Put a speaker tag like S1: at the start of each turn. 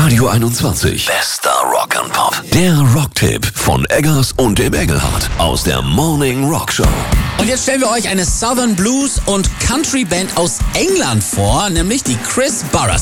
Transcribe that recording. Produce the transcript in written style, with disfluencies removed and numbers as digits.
S1: Radio 21. Bester Rock and Pop. Der Rocktipp von Eggers und dem Engelhardt aus der Morning Rock Show.
S2: Und jetzt stellen wir euch eine Southern Blues und Country Band aus England vor, nämlich die Chris Burres.